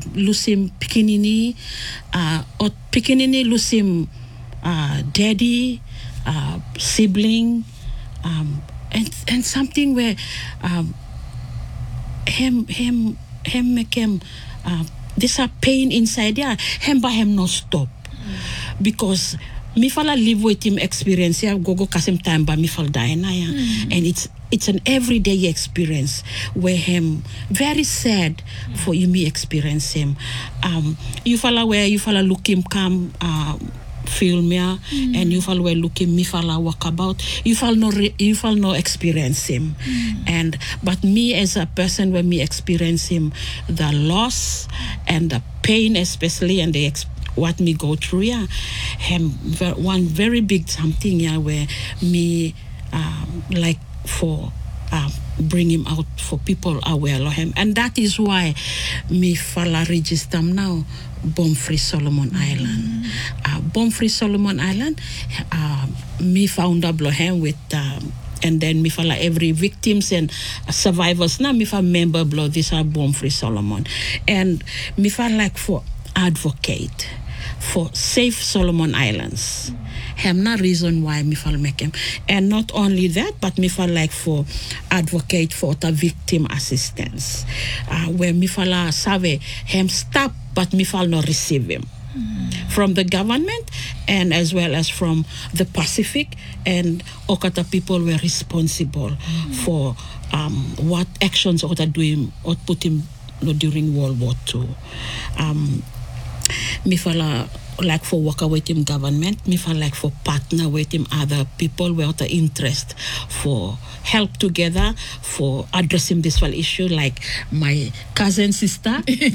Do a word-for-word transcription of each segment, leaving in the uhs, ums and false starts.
lusim pikinini, uh, or pikinini lusim uh, daddy, uh, sibling, um, and and something where um, him him him make him uh, this a pain inside yeah him by him not stop because me fala live with him experience yeah go go kasim time but me fal die na yeah mm. and it's it's an everyday experience where him very sad mm. for you me experience him um you fala where you fala look him come uh, film yeah mm. and you fal where look him me fala walk about you fal no re- you fal no experience him mm. and but me as a person when me experience him the loss and the pain especially and the ex- what me go through yeah him ver- one very big something yeah where me um, like for uh, bring him out for people aware of him and that is why me fala register now Bomb Free Solomon mm-hmm. Island uh, Bomb Free Solomon Island uh, me found up him with um, and then me fala every victims and survivors now me fa member blow this are Bomb Free Solomon and me fala like for advocate for safe Solomon Islands. Mm. Hem na reason why me fal make him. And not only that, but me fal like for advocate for the victim assistance. Uh, where me fala save him stop, but me fal no receive him. Mm. From the government and as well as from the Pacific and Okata people were responsible mm. for um, what actions Okata do him or put him no, during World War Two. Um, me fala like for work with him government, me fala like for partner with him other people with the interest for help together for addressing this whole issue like my cousin sister.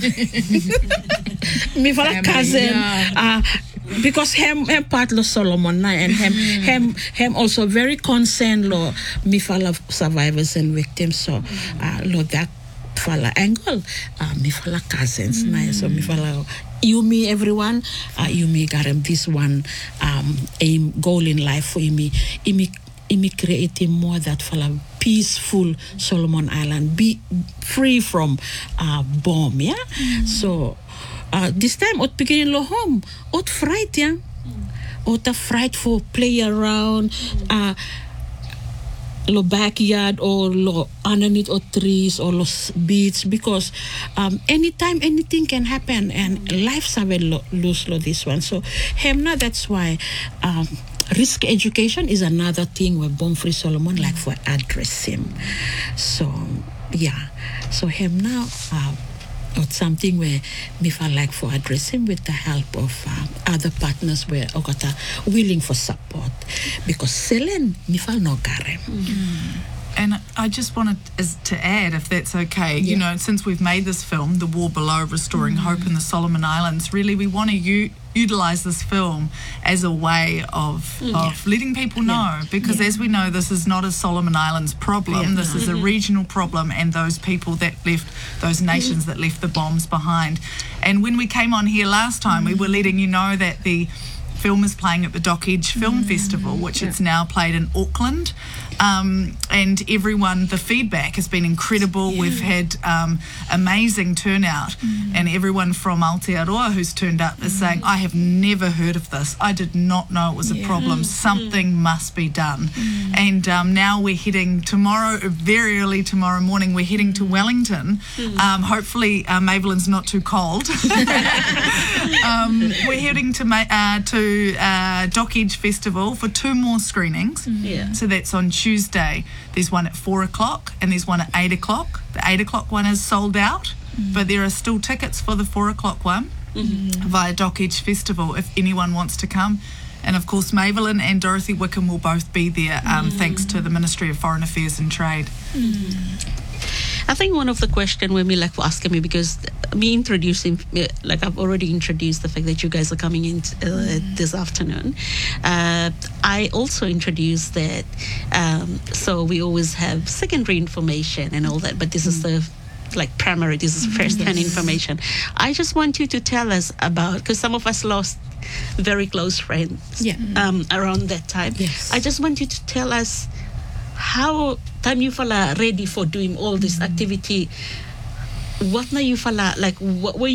me fala cousin yeah. uh, because him him part of Solomon and him mm. him him also very concerned lo me fala survivors and victims so uh, lo that fala angle uh, me fala cousins mm. na so me fala you me everyone uh, you me got him this one um aim goal in life for me me me creating more that fala peaceful Solomon Island be free from uh bomb yeah mm. so uh this time ot beginning lo home ot fright yeah mm. ot a fright for play around mm. uh lo backyard or lo underneath or trees or lo beach because um anytime anything can happen and lives are lo lose lo this one so him now that's why um risk education is another thing where Bomb Free Solomon like for address him so yeah so him now uh or something where me feel like for addressing with the help of um, other partners where Okata willing for support because Selen me feel no garem. Mm. And I just wanted is to add, if that's okay, yeah. you know, since we've made this film, The War Below, Restoring mm. Hope in the Solomon Islands, really we want to u- utilise this film as a way of mm. of yeah. letting people know, yeah. because yeah. as we know, this is not a Solomon Islands problem, yeah. this is mm-hmm. a regional problem and those people that left, those nations mm. that left the bombs behind. And when we came on here last time, mm. we were letting you know that the film is playing at the Dock Edge Film mm. Festival, which yeah. it's now played in Auckland. Um, and everyone, the feedback has been incredible. Yeah. We've had um, amazing turnout, mm. and everyone from Aotearoa who's turned up is mm. saying, I have never heard of this. I did not know it was yeah. a problem. Something mm. must be done. Mm. And um, now we're heading tomorrow, very early tomorrow morning, we're heading to Wellington. Mm. Um, hopefully uh, Mavelyn's not too cold. um, we're heading to Ma- uh, to uh, Dock Edge Festival for two more screenings. Mm. Yeah. So that's on Tuesday. There's one at four o'clock and there's one at eight o'clock. The eight o'clock one is sold out, mm. but there are still tickets for the four o'clock one mm-hmm. via Dock Edge Festival if anyone wants to come. And of course, Mavelyn and Dorothy Wickham will both be there, um, mm. thanks to the Ministry of Foreign Affairs and Trade. Mm. I think one of the questions when me like for asking me because me introducing like I've already introduced the fact that you guys are coming in uh, mm. this afternoon. Uh, I also introduced that um, so we always have secondary information and all that, but this mm. is the like primary. This is first-hand yes. information. I just want you to tell us about because some of us lost very close friends yeah. um, around that time. Yes. I just want you to tell us how time you fala ready for doing all this activity. What na you fala like what were